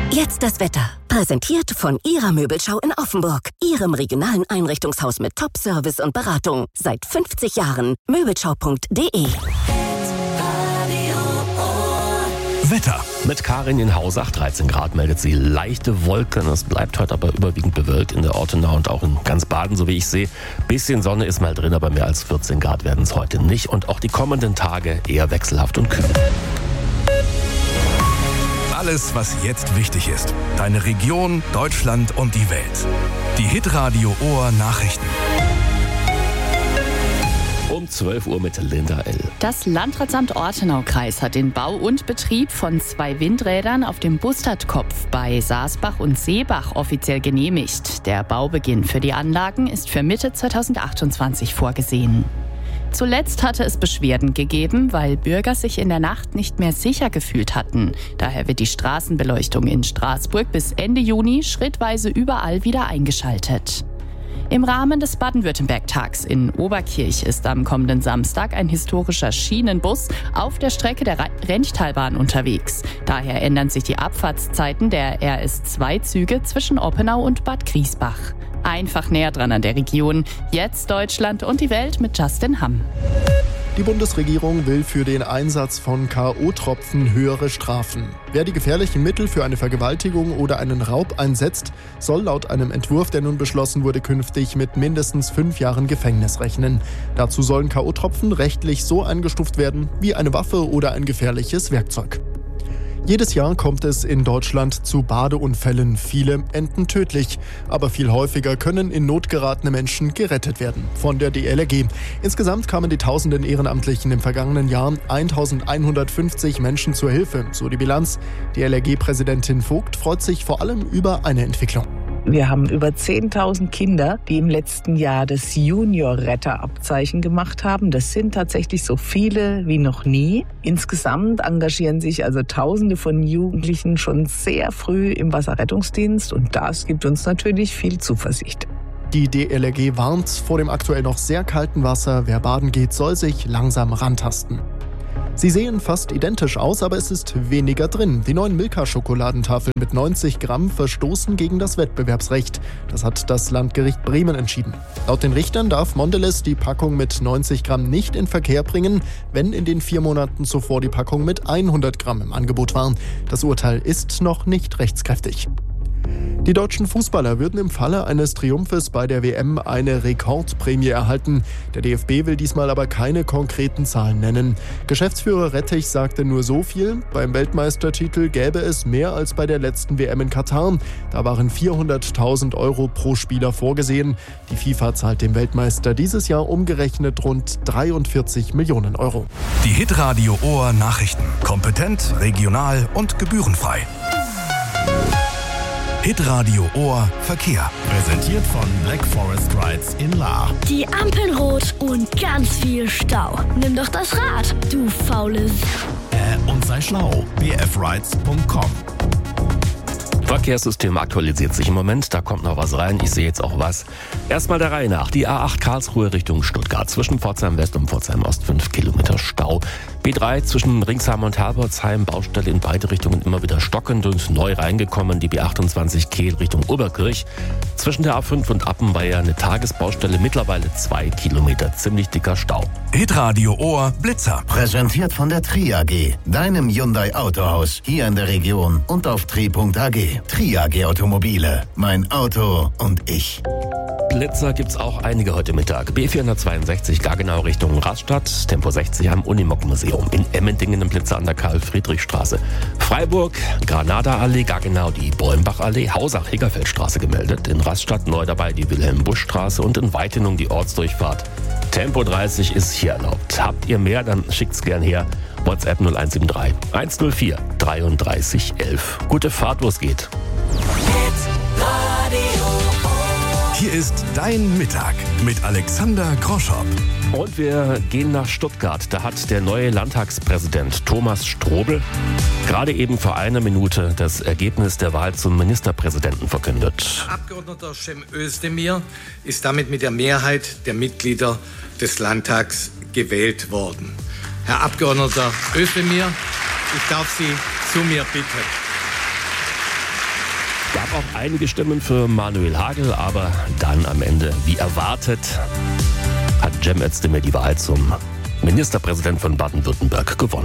Jetzt das Wetter. Präsentiert von Ihrer Möbelschau in Offenburg. Ihrem regionalen Einrichtungshaus mit Top-Service und Beratung. Seit 50 Jahren. Möbelschau.de. Wetter. Mit Karin in Hausach, 13 Grad meldet sie. Leichte Wolken, es bleibt heute aber überwiegend bewölkt in der Ortenau und auch in ganz Baden, so wie ich sehe. Bisschen Sonne ist mal drin, aber mehr als 14 Grad werden es heute nicht. Und auch die kommenden Tage eher wechselhaft und kühl. Alles, was jetzt wichtig ist. Deine Region, Deutschland und die Welt. Die Hitradio Ohr Nachrichten. Um 12 Uhr mit Linda L. Das Landratsamt Ortenaukreis hat den Bau und Betrieb von 2 Windrädern auf dem Bustardkopf bei Saasbach und Seebach offiziell genehmigt. Der Baubeginn für die Anlagen ist für Mitte 2028 vorgesehen. Zuletzt hatte es Beschwerden gegeben, weil Bürger sich in der Nacht nicht mehr sicher gefühlt hatten. Daher wird die Straßenbeleuchtung in Straßburg bis Ende Juni schrittweise überall wieder eingeschaltet. Im Rahmen des Baden-Württemberg-Tags in Oberkirch ist am kommenden Samstag ein historischer Schienenbus auf der Strecke der Renchtalbahn unterwegs. Daher ändern sich die Abfahrtszeiten der RS2-Züge zwischen Oppenau und Bad Griesbach. Einfach näher dran an der Region. Jetzt Deutschland und die Welt mit Justin Hamm. Die Bundesregierung will für den Einsatz von K.O.-Tropfen höhere Strafen. Wer die gefährlichen Mittel für eine Vergewaltigung oder einen Raub einsetzt, soll laut einem Entwurf, der nun beschlossen wurde, künftig mit mindestens 5 Jahren Gefängnis rechnen. Dazu sollen K.O.-Tropfen rechtlich so eingestuft werden wie eine Waffe oder ein gefährliches Werkzeug. Jedes Jahr kommt es in Deutschland zu Badeunfällen. Viele enden tödlich. Aber viel häufiger können in Not geratene Menschen gerettet werden. Von der DLRG. Insgesamt kamen die tausenden Ehrenamtlichen im vergangenen Jahr 1150 Menschen zur Hilfe, so die Bilanz. DLRG-Präsidentin Vogt freut sich vor allem über eine Entwicklung. Wir haben über 10.000 Kinder, die im letzten Jahr das Junior-Retter-Abzeichen gemacht haben. Das sind tatsächlich so viele wie noch nie. Insgesamt engagieren sich also Tausende von Jugendlichen schon sehr früh im Wasserrettungsdienst und das gibt uns natürlich viel Zuversicht. Die DLRG warnt vor dem aktuell noch sehr kalten Wasser. Wer baden geht, soll sich langsam rantasten. Sie sehen fast identisch aus, aber es ist weniger drin. Die neuen Milka-Schokoladentafeln mit 90 Gramm verstoßen gegen das Wettbewerbsrecht. Das hat das Landgericht Bremen entschieden. Laut den Richtern darf Mondelez die Packung mit 90 Gramm nicht in Verkehr bringen, wenn in den 4 Monaten zuvor die Packung mit 100 Gramm im Angebot war. Das Urteil ist noch nicht rechtskräftig. Die deutschen Fußballer würden im Falle eines Triumphes bei der WM eine Rekordprämie erhalten. Der DFB will diesmal aber keine konkreten Zahlen nennen. Geschäftsführer Rettich sagte nur so viel: Beim Weltmeistertitel gäbe es mehr als bei der letzten WM in Katar. Da waren 400.000 € pro Spieler vorgesehen. Die FIFA zahlt dem Weltmeister dieses Jahr umgerechnet rund 43 Millionen €. Die Hitradio Ohr Nachrichten. Kompetent, regional und gebührenfrei. Hitradio Ohr Verkehr. Präsentiert von Black Forest Rides in Lahr. Die Ampeln rot und ganz viel Stau. Nimm doch das Rad, du faules. Und sei schlau. bfrides.com. Verkehrssystem aktualisiert sich im Moment, da kommt noch was rein, ich sehe jetzt auch was. Erstmal der Reihe nach, die A8 Karlsruhe Richtung Stuttgart, zwischen Pforzheim West und Pforzheim Ost 5 Kilometer Stau. B3 zwischen Ringsheim und Herbolzheim, Baustelle in beide Richtungen immer wieder stockend und neu reingekommen, die B28 Kehl Richtung Oberkirch. Zwischen der A5 und Appenweier eine Tagesbaustelle, mittlerweile 2 Kilometer, ziemlich dicker Stau. Hitradio Ohr Blitzer. Präsentiert von der Tri AG, deinem Hyundai Autohaus, hier in der Region und auf tri.ag. Tri AG Automobile, mein Auto und ich. Blitzer gibt's auch einige heute Mittag. B462 Gaggenau Richtung Rastatt, Tempo 60 am Unimog-Museum. In Emmendingen ein Blitzer an der Karl-Friedrich-Straße. Freiburg, Granada-Allee, Gaggenau die Bäumbach-Allee, Hausach-Hegerfeldstraße gemeldet. In Rastatt neu dabei die Wilhelm-Busch-Straße und in Weitenung die Ortsdurchfahrt. Tempo 30 ist hier erlaubt. Habt ihr mehr, dann schickt's gern her. WhatsApp 0173 104 33 11. Gute Fahrt, wo es geht. Hier ist dein Mittag mit Alexander Groschopp. Und wir gehen nach Stuttgart. Da hat der neue Landtagspräsident Thomas Strobel gerade eben vor einer Minute das Ergebnis der Wahl zum Ministerpräsidenten verkündet. Abgeordneter Cem Özdemir ist damit mit der Mehrheit der Mitglieder des Landtags gewählt worden. Herr Abgeordneter Özdemir, ich darf Sie zu mir bitten. Gab auch einige Stimmen für Manuel Hagel, aber dann am Ende, wie erwartet, hat Cem Özdemir die Wahl zum Ministerpräsident von Baden-Württemberg gewonnen.